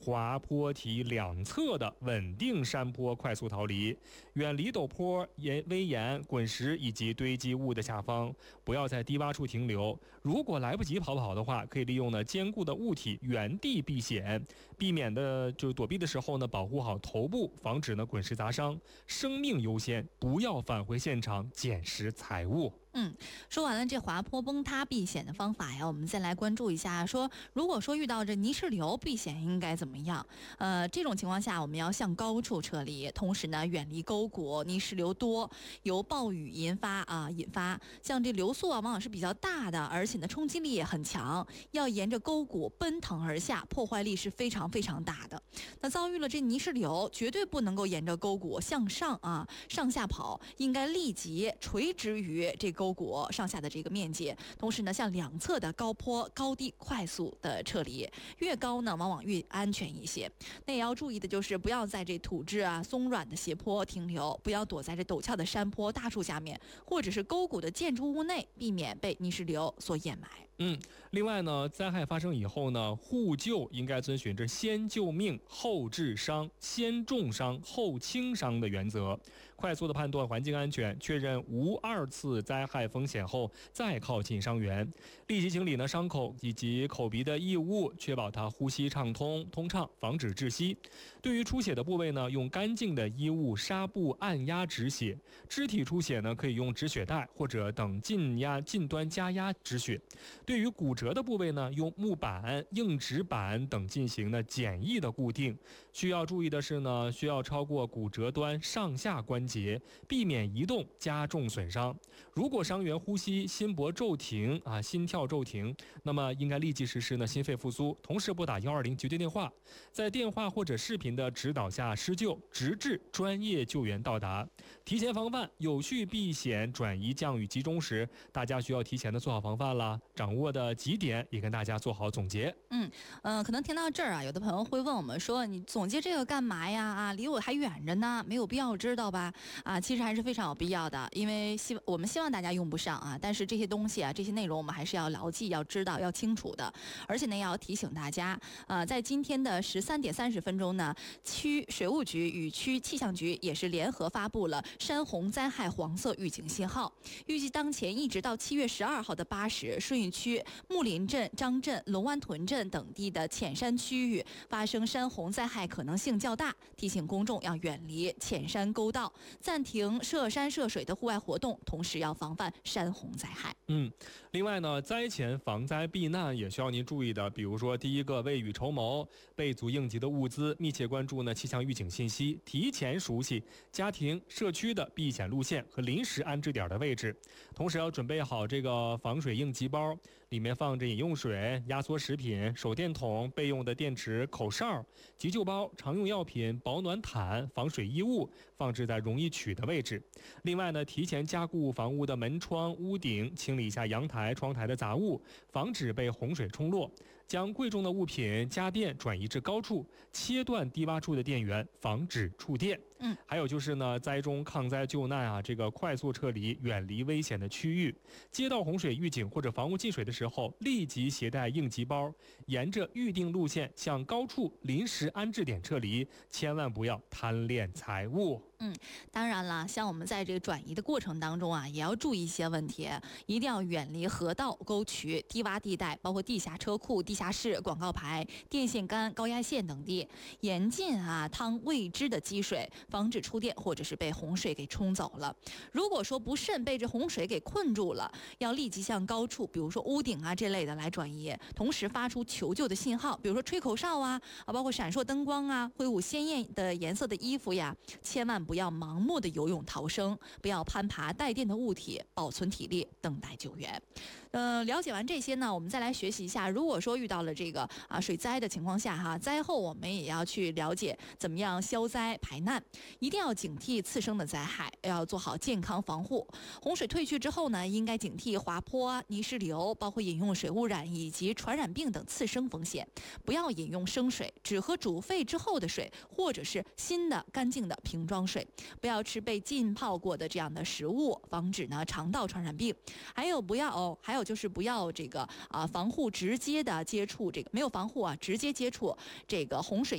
滑坡体两侧的稳定山坡快速逃离，远离陡坡、危岩、滚石以及堆积物的下方，不要在低洼处停留。如果来不及跑的话，可以利用呢坚固的物体原地避险，避免的就躲避的时候呢，保护好头部，防止呢滚石砸伤。生命优先，不要返回现场捡拾财物。 说完了这滑坡崩塌避险的方法呀，我们再来关注一下，说如果说遇到这泥石流避险应该怎么样？这种情况下我们要向高处撤离，同时呢远离沟谷，泥石流多，由暴雨引发，像这流速啊往往是比较大的，而且呢冲击力也很强，要沿着沟谷奔腾而下，破坏力是非常非常大的。那遭遇了这泥石流，绝对不能够沿着沟谷向上上下跑，应该立即垂直于这沟谷上下的这个面积，同时呢向两侧的高坡高低快速的撤离，越高呢往往越安全一些。那也要注意的就是不要在这土质松软的斜坡停留，不要躲在这陡峭的山坡大树下面，或者是沟谷的建筑物内，避免被泥石流所掩埋。 另外呢，灾害发生以后呢，互救应该遵循着先救命后治伤、先重伤后轻伤的原则，快速的判断环境安全，确认无二次灾害风险后，再靠近伤员，立即清理呢伤口以及口鼻的异物，确保它呼吸通畅，防止窒息。对于出血的部位呢，用干净的衣物纱布按压止血，肢体出血呢，可以用止血带或者等近端加压止血。对于骨折的部位呢，用木板、硬纸板等进行呢简易的固定。需要注意的是呢，需要超过骨折端上下关节，避免移动加重损伤。如果伤员呼吸心搏骤停心跳骤停，那么应该立即实施呢心肺复苏，同时拨打120急救电话，在电话或者视频的指导下施救，直至专业救援到达。提前防范、有序避险转移降雨集中时，大家需要提前的做好防范了。掌握的几点也跟大家做好总结。 可能听到这儿有的朋友会问我们说，你总结这个干嘛呀？离我还远着呢，没有必要知道吧？其实还是非常有必要的，因为我们希望大家用不上但是这些东西这些内容我们还是要牢记、要知道、要清楚的。而且呢，也要提醒大家，在今天的13点30分钟呢，区水务局与区气象局也是联合发布了山洪灾害黄色预警信号，预计当前一直到7月12号的8时，顺义区木林镇、张镇、龙湾屯镇等地的浅山区域发生山洪灾害可能性较大，提醒公众要远离浅山沟道，暂停涉山涉水的户外活动，同时要防范山洪灾害。 另外呢，灾前防灾避难也需要您注意的，比如说第一个，未雨绸缪，备足应急的物资，密切关注呢气象预警信息，提前熟悉家庭、社区的避险路线和临时安置点的位置，同时要准备好这个防水应急包，里面放着饮用水、压缩食品、手电筒、备用的电池、口哨、急救包、常用药品、保暖毯、防水衣物，放置在容易取的位置。另外呢，提前加固房屋的门窗、屋顶，清理一下阳台、窗台的杂物，防止被洪水冲落。将贵重的物品、家电转移至高处，切断低洼处的电源，防止触电。还有就是呢，灾中抗灾救难这个快速撤离，远离危险的区域。接到洪水预警或者房屋进水的时候，立即携带应急包，沿着预定路线向高处临时安置点撤离，千万不要贪恋财物。 当然了，像我们在这个转移的过程当中也要注意一些问题，一定要远离河道、沟渠、低洼地带，包括地下车库、地下室、广告牌、电线杆、高压线等地，严禁趟未知的积水，防止触电或者是被洪水给冲走了。如果说不慎被这洪水给困住了，要立即向高处，比如说屋顶这类的来转移，同时发出求救的信号，比如说吹口哨包括闪烁灯光挥舞鲜艳的颜色的衣服千万不要盲目的游泳逃生，不要攀爬带电的物体，保存体力等待救援。了解完这些呢，我们再来学习一下，如果说遇到了这个水灾的情况下灾后我们也要去了解怎么样消灾排难，一定要警惕次生的灾害，要做好健康防护。洪水退去之后呢，应该警惕滑坡、泥石流，包括饮用水污染以及传染病等次生风险，不要饮用生水，只喝煮沸之后的水，或者是新的干净的瓶装水，不要吃被浸泡过的这样的食物，防止呢肠道传染病。还有就是不要这个防护直接的接触这个没有防护直接接触这个洪水